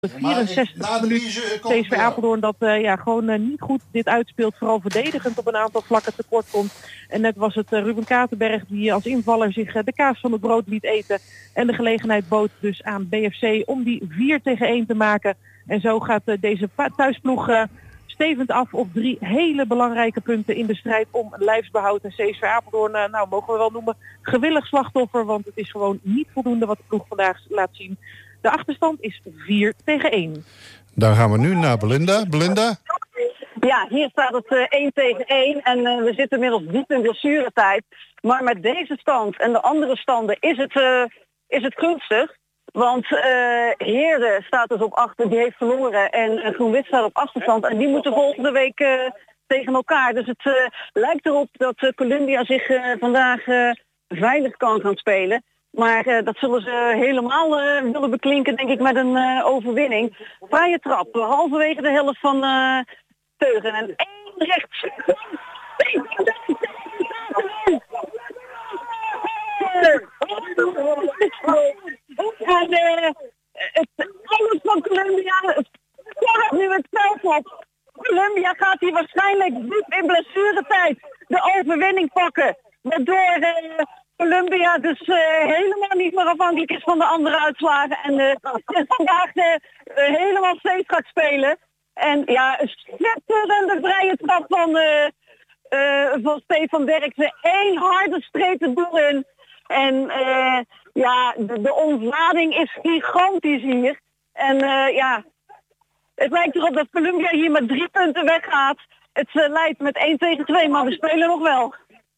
De 64 minuut PSV Apeldoorn dat gewoon niet goed dit uitspeelt. Vooral verdedigend op een aantal vlakken tekort komt. En net was het Ruben Katenberg die als invaller zich de kaas van het brood liet eten. En de gelegenheid bood dus aan BFC om die 4-1 te maken. En zo gaat deze thuisploeg stevend af op 3 hele belangrijke punten in de strijd om lijfsbehoud. En CSV Apeldoorn, mogen we wel noemen, gewillig slachtoffer. Want het is gewoon niet voldoende wat de ploeg vandaag laat zien. De achterstand is 4-1. Dan gaan we nu naar Belinda. Belinda? Ja, hier staat het 1-1 en we zitten inmiddels diep in blessuretijd. Maar met deze stand en de andere standen is het gunstig. Want Heerde staat dus op achter, die heeft verloren. En GroenWit staat op achterstand en die moeten volgende week tegen elkaar. Dus het lijkt erop dat Columbia zich vandaag veilig kan gaan spelen. Maar dat zullen ze helemaal willen beklinken, denk ik, met een overwinning. Vrije trap, halverwege de helft van Teugen. En 1 rechts. En alles van Columbia scoort nu het veld op. Columbia gaat hier waarschijnlijk diep in blessuretijd de overwinning pakken. Waardoor Columbia dus helemaal niet meer afhankelijk is van de andere uitslagen. En vandaag helemaal safe gaat spelen. En ja, een schitterende vrije trap van Stefan Derksen. 1 harde streep het doel in. En de ontlading is gigantisch hier. En het lijkt erop dat Columbia hier met 3 punten weggaat. Het leidt met 1-2, maar we spelen nog wel.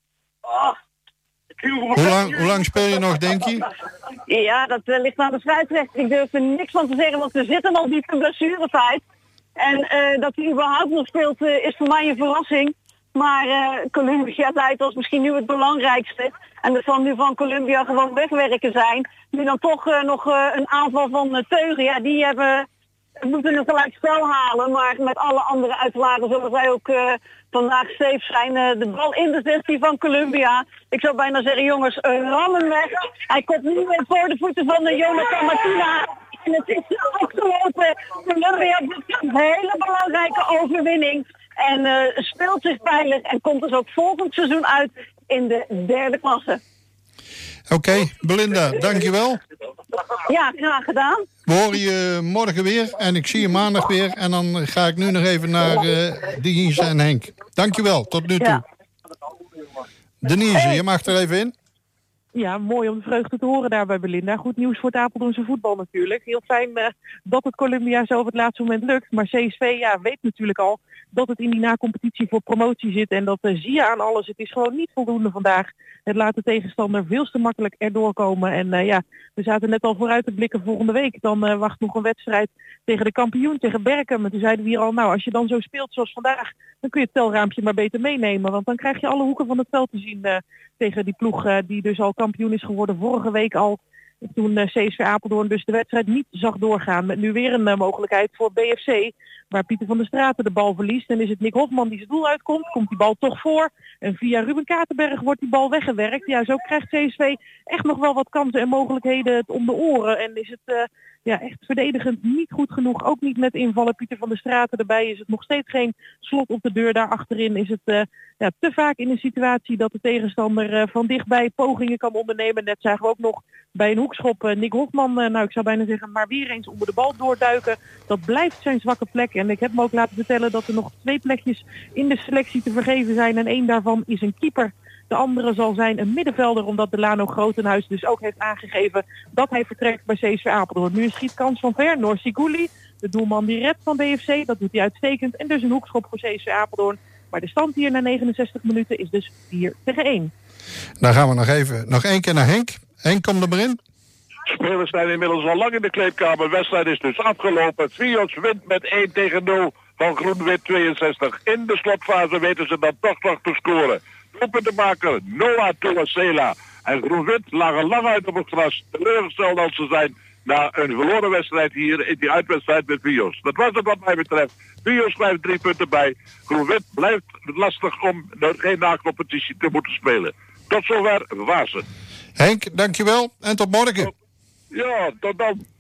Hoe lang speel je nog, denk je? Ja, dat ligt aan de scheidsrechter. Ik durf er niks van te zeggen, want we zitten al diep in blessuretijd. En dat hij überhaupt nog speelt is voor mij een verrassing. Maar Columbia leidt als misschien nu het belangrijkste. En dat zal nu van Columbia gewoon wegwerken zijn. Nu dan toch nog een aanval van Teugen. Ja, die moeten een gelijk spel halen. Maar met alle andere uitslagen zullen zij ook vandaag safe zijn. De bal in de 16 van Columbia. Ik zou bijna zeggen, jongens, rammen weg. Hij komt nu weer voor de voeten van Jonathan Martina. En het is afgelopen. Columbia heeft een hele belangrijke overwinning. En speelt zich veilig en komt dus ook volgend seizoen uit in de 3e klasse. Oké, Belinda, dankjewel. Ja, graag gedaan. We horen je morgen weer en ik zie je maandag weer. En dan ga ik nu nog even naar Denise en Henk. Dankjewel, tot nu toe. Ja. Denise, je mag er even in. Ja, mooi om de vreugde te horen daar bij Belinda. Goed nieuws voor het Apeldoornse voetbal natuurlijk. Heel fijn dat het Columbia zo op het laatste moment lukt. Maar CSV weet natuurlijk al dat het in die na-competitie voor promotie zit. En dat zie je aan alles. Het is gewoon niet voldoende vandaag. Het laat de tegenstander veel te makkelijk erdoor komen. En we zaten net al vooruit te blikken volgende week. Dan wacht nog een wedstrijd tegen de kampioen, tegen Berkem. En toen zeiden we hier al, als je dan zo speelt zoals vandaag, dan kun je het telraampje maar beter meenemen. Want dan krijg je alle hoeken van het veld te zien tegen die ploeg die dus al kampioen is geworden vorige week al. Toen CSV Apeldoorn dus de wedstrijd niet zag doorgaan. Met nu weer een mogelijkheid voor BFC. Waar Pieter van der Straten de bal verliest. En is het Nick Hofman die zijn doel uitkomt. Komt die bal toch voor. En via Ruben Katenberg wordt die bal weggewerkt. Ja, zo krijgt CSV echt nog wel wat kansen en mogelijkheden om de oren. En is het echt verdedigend niet goed genoeg. Ook niet met invallen Pieter van der Straten erbij. Is het nog steeds geen slot op de deur daar achterin. Is het te vaak in een situatie dat de tegenstander van dichtbij pogingen kan ondernemen. Net zagen we ook nog bij een hoekschop Nick Hofman, ik zou bijna zeggen, maar weer eens onder de bal doorduiken. Dat blijft zijn zwakke plek. En ik heb me ook laten vertellen dat er nog 2 plekjes in de selectie te vergeven zijn. En 1 daarvan is een keeper. De andere zal zijn een middenvelder, omdat Delano Grotenhuis dus ook heeft aangegeven dat hij vertrekt bij CSV Apeldoorn. Nu een schietkans van ver, Norsiguli, de doelman die redt van BFC. Dat doet hij uitstekend. En dus een hoekschop voor CSV Apeldoorn. Maar de stand hier na 69 minuten is dus 4-1. Dan gaan we nog 1 keer naar Henk. Henk, kom er maar in. Spelers zijn inmiddels al lang in de kleedkamer. De wedstrijd is dus afgelopen. Vios wint met 1-0 van GroenWit 62. In de slotfase weten ze dan toch nog te scoren. Doelpuntenmaker Noah Tuasela en GroenWit lagen lang uit op het gras. Teleurgesteld als ze zijn na een verloren wedstrijd hier in die uitwedstrijd met Vios. Dat was het wat mij betreft. Vios blijft 3 punten bij. GroenWit blijft lastig om geen na-competitie te moeten spelen. Tot zover Vaassen. Henk, dankjewel en tot morgen. Ja, tot dan.